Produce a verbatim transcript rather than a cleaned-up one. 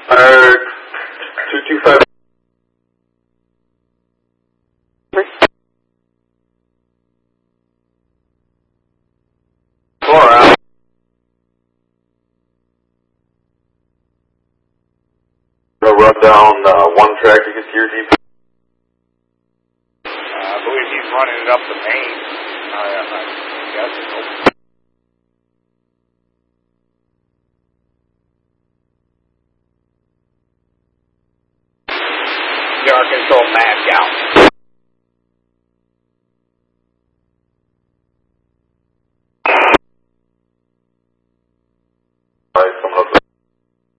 Uh, two two five. Laura. Go run down uh, one track to get to your G P. Uh, I believe he's running it up the main. Uh, I guess it's open. Yard control, man down.